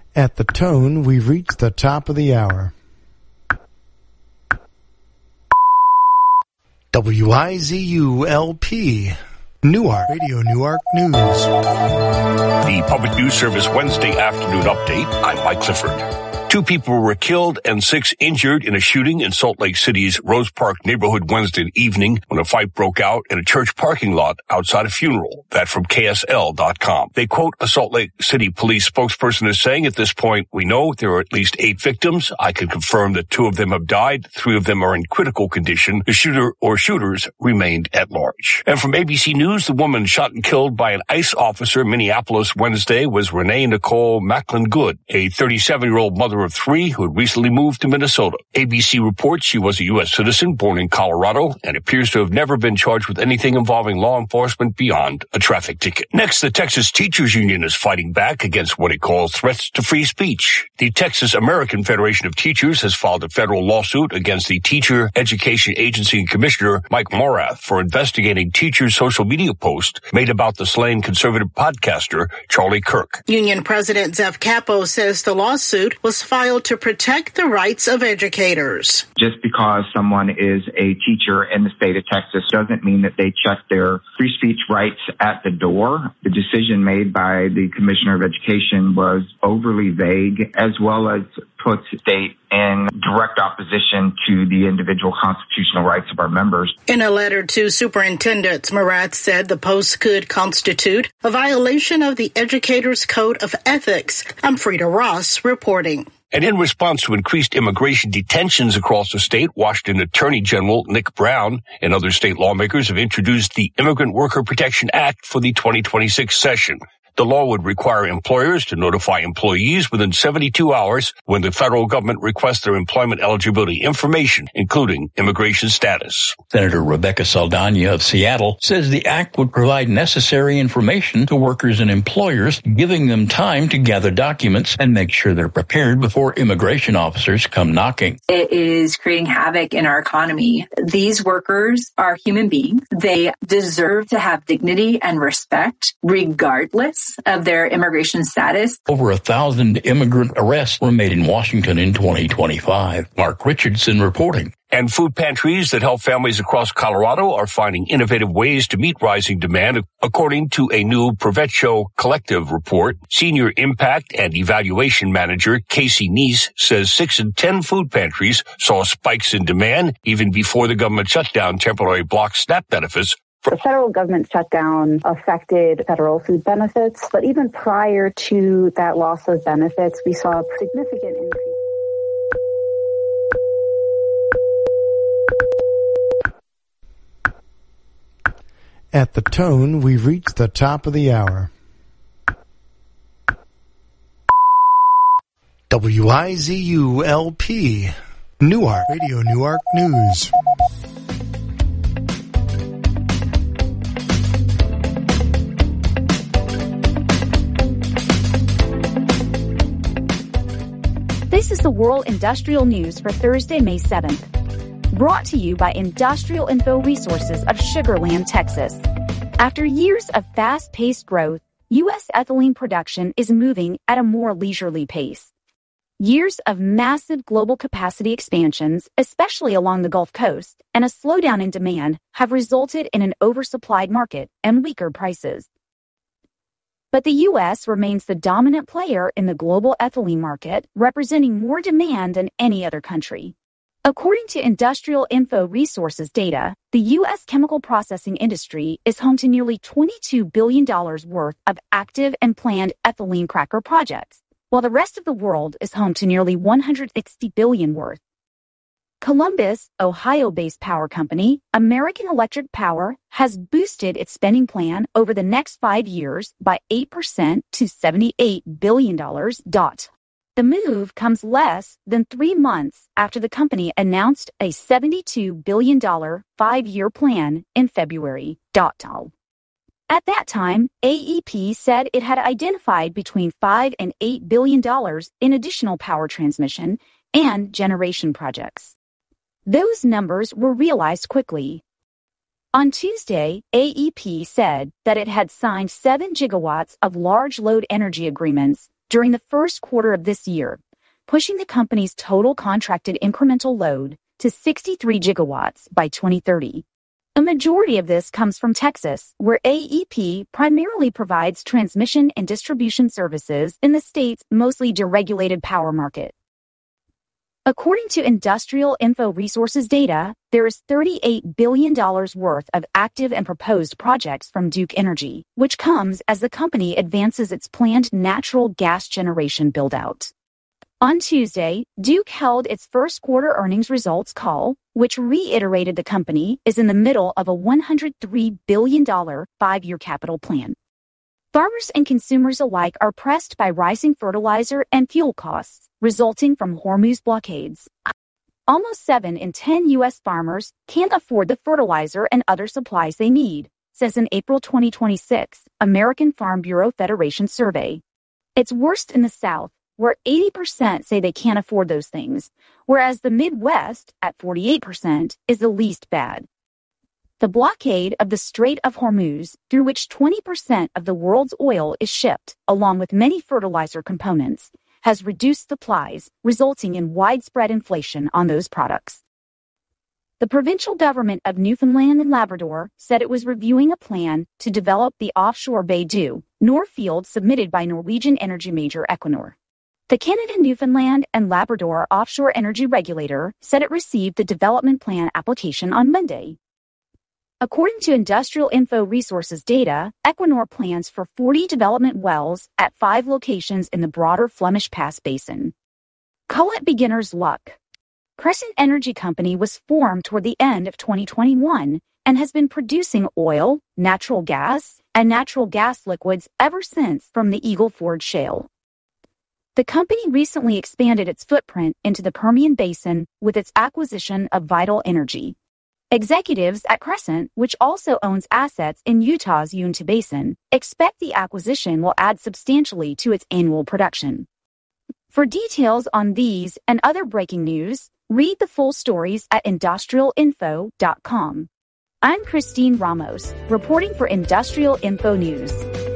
At the tone, we've reached the top of the hour. WIZU-LP, Newark, Radio Newark News. The Public News Service Wednesday afternoon update. I'm Mike Clifford. 2 people were killed and 6 injured in a shooting in Salt Lake City's Rose Park neighborhood Wednesday evening when a fight broke out in a church parking lot outside a funeral. That from KSL.com. They quote a Salt Lake City police spokesperson as saying, at this point, we know there are at least 8 victims. I can confirm that 2 of them have died. 3 of them are in critical condition. The shooter or shooters remained at large. And from ABC News, the woman shot and killed by an ICE officer in Minneapolis Wednesday was Renee Nicole Macklin Good, a 37-year-old mother of 3 who had recently moved to Minnesota. ABC reports she was a U.S. citizen born in Colorado and appears to have never been charged with anything involving law enforcement beyond a traffic ticket. Next, the Texas Teachers Union is fighting back against what it calls threats to free speech. The Texas American Federation of Teachers has filed a federal lawsuit against the Teacher Education Agency Commissioner Mike Morath for investigating teachers' social media posts made about the slain conservative podcaster Charlie Kirk. Union President Zeph Capo says the lawsuit was filed to protect the rights of educators. Just because someone is a teacher in the state of Texas doesn't mean that they check their free speech rights at the door. The decision made by the Commissioner of Education was overly vague, as well as puts the state in direct opposition to the individual constitutional rights of our members. In a letter to superintendents, Morath said the post could constitute a violation of the Educators' Code of Ethics. I'm Frida Ross reporting. And in response to increased immigration detentions across the state, Washington Attorney General Nick Brown and other state lawmakers have introduced the Immigrant Worker Protection Act for the 2026 session. The law would require employers to notify employees within 72 hours when the federal government requests their employment eligibility information, including immigration status. Senator Rebecca Saldana of Seattle says the act would provide necessary information to workers and employers, giving them time to gather documents and make sure they're prepared before immigration officers come knocking. It is creating havoc in our economy. These workers are human beings. They deserve to have dignity and respect regardless of their immigration status. Over 1,000 immigrant arrests were made in Washington in 2025. Mark Richardson reporting. And food pantries that help families across Colorado are finding innovative ways to meet rising demand, according to a new Provecho Collective report. Senior Impact and Evaluation Manager Casey Neese says 6 in 10 food pantries saw spikes in demand even before the government shutdown temporarily blocked SNAP benefits. The federal government shutdown affected federal food benefits, but even prior to that loss of benefits, we saw a significant increase. At the tone, we've reached the top of the hour. WIZU-LP, Newark, Radio Newark News. This is the World Industrial News for Thursday, May 7th. Brought to you by Industrial Info Resources of Sugar Land, Texas. After years of fast-paced growth, U.S. ethylene production is moving at a more leisurely pace. Years of massive global capacity expansions, especially along the Gulf Coast, and a slowdown in demand have resulted in an oversupplied market and weaker prices. But the U.S. remains the dominant player in the global ethylene market, representing more demand than any other country. According to Industrial Info Resources data, the U.S. chemical processing industry is home to nearly $22 billion worth of active and planned ethylene cracker projects, while the rest of the world is home to nearly $160 billion worth. Columbus, Ohio-based power company, American Electric Power, has boosted its spending plan over the next 5 years by 8% to $78 billion. The move comes less than 3 months after the company announced a $72 billion 5-year plan in February. At that time, AEP said it had identified between $5 and $8 billion in additional power transmission and generation projects. Those numbers were realized quickly. On Tuesday, AEP said that it had signed 7 gigawatts of large load energy agreements during the first quarter of this year, pushing the company's total contracted incremental load to 63 gigawatts by 2030. A majority of this comes from Texas, where AEP primarily provides transmission and distribution services in the state's mostly deregulated power market. According to Industrial Info Resources data, there is $38 billion worth of active and proposed projects from Duke Energy, which comes as the company advances its planned natural gas generation build-out. On Tuesday, Duke held its first quarter earnings results call, which reiterated the company is in the middle of a $103 billion five-year capital plan. Farmers and consumers alike are pressed by rising fertilizer and fuel costs resulting from Hormuz blockades. Almost 7 in 10 U.S. farmers can't afford the fertilizer and other supplies they need, says an April 2026 American Farm Bureau Federation survey. It's worst in the South, where 80% say they can't afford those things, whereas the Midwest, at 48%, is the least bad. The blockade of the Strait of Hormuz, through which 20% of the world's oil is shipped, along with many fertilizer components, has reduced supplies, resulting in widespread inflation on those products. The provincial government of Newfoundland and Labrador said it was reviewing a plan to develop the offshore Bay du Nord field submitted by Norwegian energy major Equinor. The Canada, Newfoundland, and Labrador Offshore Energy Regulator said it received the development plan application on Monday. According to Industrial Info Resources data, Equinor plans for 40 development wells at 5 locations in the broader Flemish Pass Basin. Call it beginner's luck. Crescent Energy Company was formed toward the end of 2021 and has been producing oil, natural gas, and natural gas liquids ever since from the Eagle Ford Shale. The company recently expanded its footprint into the Permian Basin with its acquisition of Vital Energy. Executives at Crescent, which also owns assets in Utah's Uinta Basin, expect the acquisition will add substantially to its annual production. For details on these and other breaking news, read the full stories at industrialinfo.com. I'm Christine Ramos, reporting for Industrial Info News.